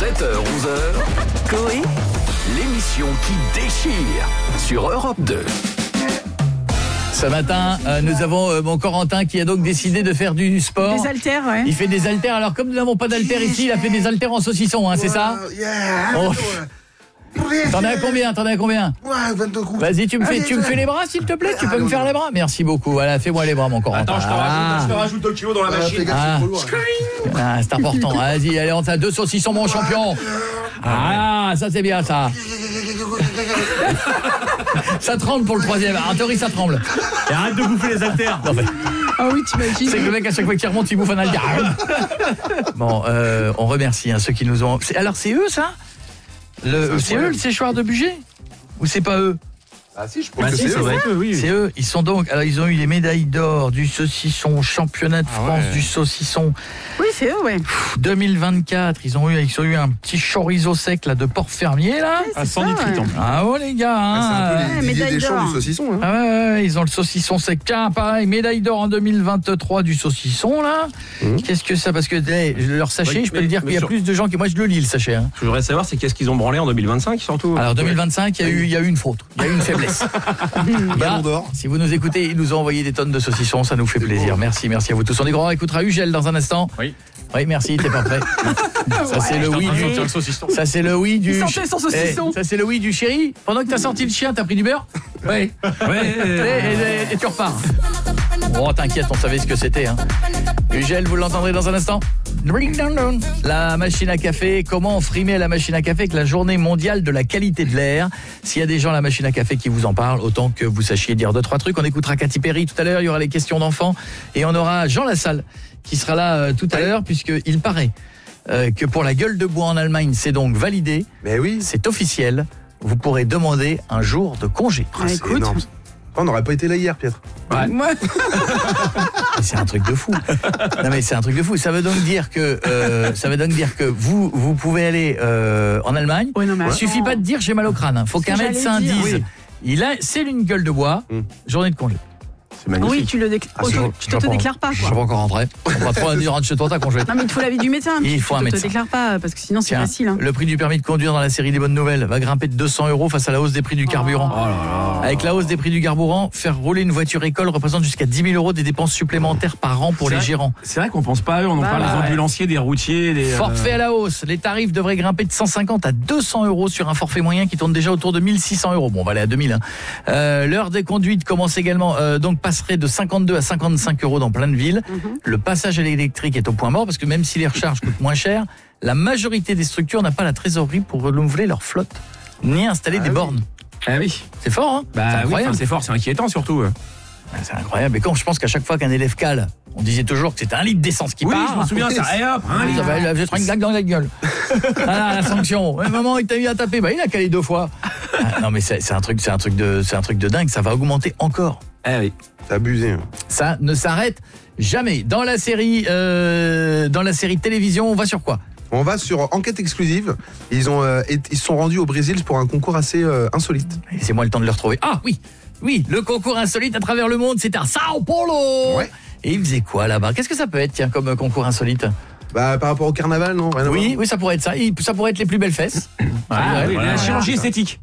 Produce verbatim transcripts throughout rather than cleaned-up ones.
sept heures onze heures, Coé, l'émission qui déchire sur Europe deux. Ce matin, euh, nous avons euh, mon Corentin qui a donc décidé de faire du sport. des haltères, ouais. Il fait des haltères. Alors comme nous n'avons pas d'haltères ici, il a fait des haltères en saucisson, hein, c'est ça? Oh. T'en as combien? T'en as combien? vingt-deux coups. Vas-y, tu me fais, tu me fais les bras, s'il te plaît. Tu peux me faire les bras? Merci beaucoup. Voilà, fais-moi les bras, mon Corentin. Attends, je te rajoute, je te rajoute deux kilos dans la machine. Ah, ah, c'est important. Vas-y, allez, on t'a deux saucissons, mon champion. Ah, ça c'est bien, ça. Ça tremble pour le troisième. En théorie, ça tremble. Et arrête de bouffer les haltères. Non, mais... Ah oui, t'imagines. C'est que le mec, à chaque fois qu'il remonte, il bouffe un haltère. Bon, euh, on remercie hein, ceux qui nous ont... Alors, c'est eux, ça le... C'est eux, le séchoir de budget? Ou c'est pas eux? Ah si, je pense Bah que si, c'est c'est eux. vrai que oui. C'est eux. Ils sont donc... Alors, ils ont eu les médailles d'or du saucisson, championnat de Ah France ouais. du saucisson. Oui, c'est eux, ouais. Pff, deux mille vingt-quatre, ils ont eu, ils ont eu un petit chorizo sec là de porc fermier là. Ouais, À c'est cent ça, litres, ouais. en Ah oh les gars, hein. C'est un peu Ouais, les Didier médaille Deschamps d'or. du saucisson. Hein. Ah ouais, ouais, ouais, ils ont le saucisson sec. Tiens, pareil, médaille d'or en deux mille vingt-trois du saucisson là. Mmh. Qu'est-ce que ça? Parce que hey, leur sachet, Oui, je peux mais- te dire qu'il y a mais sur- plus de gens qui... Moi, je le lis le sachet. Hein. Je voudrais savoir, c'est qu'est-ce qu'ils ont branlé en deux mille vingt-cinq surtout. Alors deux mille vingt-cinq, il y a eu, il y a eu une faute, il y a eu une faiblesse. Ballon d'or. Si vous nous écoutez, ils nous ont envoyé des tonnes de saucissons, ça nous fait plaisir. Merci, merci à vous tous. On est grand, on écoutera Ugel dans un instant. Oui. Oui, merci, t'es pas prêt. Ça c'est le oui du... le saucisson. Ça c'est le oui du... Il sentait son saucisson. Eh, ça c'est le oui du chéri. Pendant que t'as sorti le chien, t'as pris du beurre? Oui. Ouais. Et, et- et tu repars. Oh, t'inquiète, on savait ce que c'était. Hein. Ugel, vous l'entendrez dans un instant. La machine à café, comment frimer la machine à café avec la journée mondiale de la qualité de l'air. S'il y a des gens à la machine à café qui vous en parlent, autant que vous sachiez dire deux, trois trucs. On écoutera Katy Perry tout à l'heure, il y aura les questions d'enfants. Et on aura Jean Lassalle qui sera là euh, tout à l'heure, puisqu'il paraît euh, que pour la gueule de bois en Allemagne, c'est donc validé, Mais oui, c'est officiel. Vous pourrez demander un jour de congé. Ah, Ouais, c'est écoute. énorme. On n'aurait pas été là hier, Pietre. Ouais. Moi, Mais c'est un truc de fou. Non mais c'est un truc de fou. Ça veut donc dire que euh, ça veut donc dire que vous vous pouvez aller euh, en Allemagne. ouais, non, mais Il suffit pas de dire j'ai mal au crâne. Faut Ce qu'un que médecin j'allais dire, dise oui. il a c'est une gueule de bois. Mm. Journée de congé. C'est magnifique. oui, tu le déclares. Ah, c'est bon. tu te déclares pas, Je suis quoi. pas encore rentré. On va trop dire rentre chez toi t'as congé. Non, mais il te faut l'avis du médecin. Il Tu- faut un tu te médecin. déclares pas, parce que sinon, c'est Tiens, facile. Hein. le prix du permis de conduire dans la série des bonnes nouvelles va grimper de deux cents euros face à la hausse des prix du carburant. Oh là là. Avec la hausse des prix du carburant, faire rouler une voiture école représente jusqu'à dix mille euros des dépenses supplémentaires par an pour C'est les vrai. gérants. C'est vrai qu'on pense pas à eux, on en Bah, parle ouais. des ambulanciers, des routiers, des. euh, Forfait à la hausse. Les tarifs devraient grimper de cent cinquante à deux cents euros sur un forfait moyen qui tourne déjà autour de mille six cents euros. Bon, on va aller à deux mille. Hein. Euh, L'heure des conduites commence également, euh, donc passerait de cinquante-deux à cinquante-cinq euros dans plein de villes. Mhm. Le passage à l'électrique est au point mort parce que même si les recharges coûtent moins cher, la majorité des structures n'a pas la trésorerie pour renouveler leur flotte ni installer Ah des oui. bornes. Ah oui. C'est fort, hein? Bah C'est oui, incroyable. enfin, c'est fort, c'est inquiétant surtout. Ah, C'est incroyable. Et quand je pense qu'à chaque fois qu'un élève cale, on disait toujours que c'était un litre d'essence qui Oui, part. je m'en souviens, ça. Et hop, un Ah, litre. ça va, je vais te prendre une claque dans la gueule. Ah, la sanction. Ouais, maman, il t'a mis à taper. Bah, il a calé deux fois. Ah, non, mais c'est c'est un truc, c'est un truc de, c'est un truc de dingue. Ça va augmenter encore. Ah oui. C'est abusé. Hein. Ça ne s'arrête jamais. Dans la série, euh, dans la série télévision, on va sur quoi? On va sur enquête exclusive. Ils ont, euh, été- ils se sont rendus au Brésil pour un concours assez euh, insolite. Laissez-moi le temps de le retrouver. Ah oui, oui, le concours insolite à travers le monde, c'était à Sao Paulo. Ouais. Et il faisait quoi là-bas? Qu'est-ce que ça peut être, tiens, comme euh, concours insolite? Bah, par rapport au carnaval, non? Rien à Oui, voir. oui, ça pourrait être ça. Il- Ça pourrait être les plus belles fesses. Ah Ouais, oui, voilà. la chirurgie esthétique.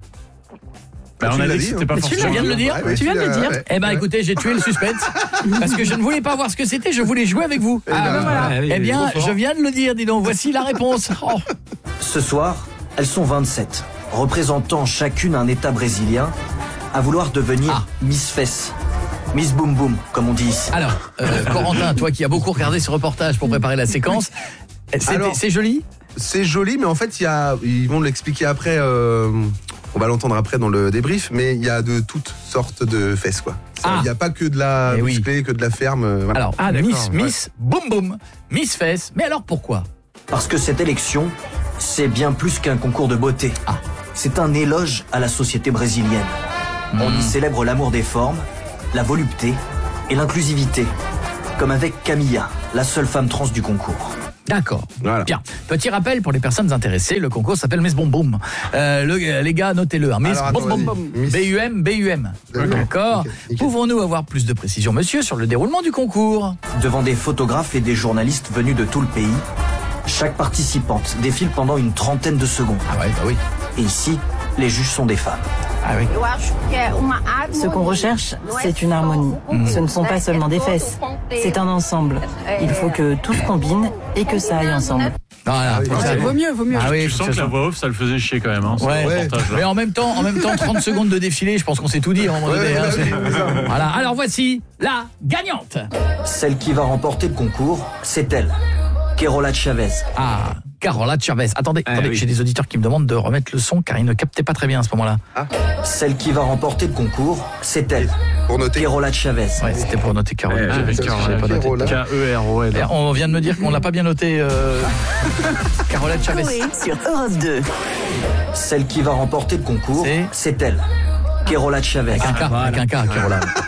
Bah, tu on a l'as dit que dit, c'était hein. pas Mais tu forcément. Je viens de le dire. Ouais, ouais, Tu viens de le l'as- dire. ouais. Eh ben écoutez, j'ai tué le suspense parce que je ne voulais pas voir ce que c'était, je voulais jouer avec vous. Ah, bah, voilà. oui, Eh oui, bien, trop fort. je viens de le dire, dis donc, voici la réponse. Oh. Ce soir, elles sont vingt-sept, représentant chacune un État brésilien, à vouloir devenir Ah. Miss Fesse. Miss Boom Boom, comme on dit ici. Alors, euh, Corentin, toi qui as beaucoup regardé ce reportage pour préparer la séquence, c'était- Alors- c'est joli? C'est joli, mais en fait, il y a, ils vont l'expliquer après. euh, on va l'entendre après dans le débrief, mais il y a de toutes sortes de fesses, quoi. Ça, Ah. Il n'y a pas que de la Eh oui. musclée, que de la ferme. euh, voilà. Alors, Ah, d'accord, Miss, ouais. Miss, boum boum, Miss Fesse. Mais alors pourquoi? Parce que cette élection, c'est bien plus qu'un concours de beauté. Ah. C'est un éloge à la société brésilienne. On y célèbre l'amour des formes, la volupté et l'inclusivité. Comme avec Camilla, la seule femme trans du concours. D'accord. Voilà. Bien. Petit rappel pour les personnes intéressées, le concours s'appelle Miss Boum Boum. Euh, le- les gars, notez-le. Hein. Miss Alors, Boum attends, Boum vas-y. Boum. Miss- B U M, B U M. D'accord. D'accord. Ok, nickel. Pouvons-nous avoir plus de précisions, monsieur, sur le déroulement du concours? Devant des photographes et des journalistes venus de tout le pays, Chaque participante défile pendant une trentaine de secondes. Ah ouais, bah oui. Et ici, les juges sont des femmes. Ah oui. Ce qu'on recherche, c'est une harmonie. Ce ne sont pas seulement des fesses, c'est un ensemble. Il faut que tout se combine et que ça aille ensemble. Voilà, oui, faut que ça- Vaut mieux, vaut mieux. Ah oui, Tu faut sens que que ça la soit- voix off, ça le faisait chier quand même. Hein, ce Ouais. reportage-là. Mais en même temps, en même temps, trente secondes de défilé, je pense qu'on sait tout dire à un moment Ouais, donné. ouais, hein, ouais, c'est- c'est ça. Voilà. Alors voici la gagnante. Celle qui va remporter le concours, c'est elle, Kerola Chavez. Ah, Carola Chavez. Attendez, Ah, attendez, oui. j'ai des auditeurs qui me demandent de remettre le son car ils ne captaient pas très bien à ce moment-là. Celle qui va remporter le concours, c'est elle, Pour noter. Kerola Chavez. Ouais, c'était pour noter Carola. Ouais, J'avais- ouais, j'avais Carola. pas noté. Carola. K E R O L. Et on vient de me dire qu'on l'a pas bien noté. Euh... Carola Chavez. Chloé sur Europe deux. Celle qui va remporter le concours, C'est c'est elle, Kerola Chavez. Avec un K, avec un K, Carola.